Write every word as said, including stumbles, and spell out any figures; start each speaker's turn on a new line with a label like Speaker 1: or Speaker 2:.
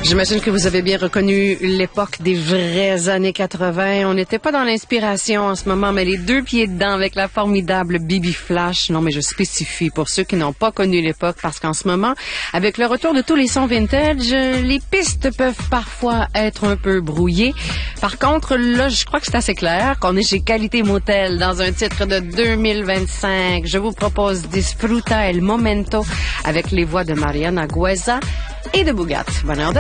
Speaker 1: J'imagine que vous avez bien reconnu l'époque des vraies années quatre-vingt. On n'était pas dans l'inspiration en ce moment, mais les deux pieds dedans avec la formidable Bibi Flash. Non, mais je spécifie pour ceux qui n'ont pas connu l'époque, parce qu'en ce moment, avec le retour de tous les sons vintage, les pistes peuvent parfois être un peu brouillées. Par contre, là, je crois que c'est assez clair qu'on est chez Qualité Motel dans un titre de deux mille vingt-cinq. Je vous propose Disfruta el Momento avec les voix de Mariana Gueza et de Bugatti. Bonne heure de